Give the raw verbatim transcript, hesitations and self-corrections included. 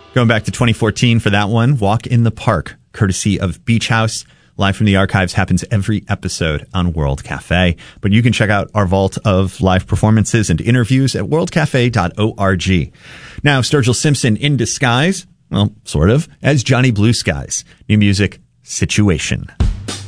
Going back to twenty fourteen for that one, Walk in the Park, courtesy of Beach House. Live from the Archives happens every episode on World Cafe. But you can check out our vault of live performances and interviews at world cafe dot org. Now, Sturgill Simpson in disguise, well, sort of, as Johnny Blue Skies. New music, Situation.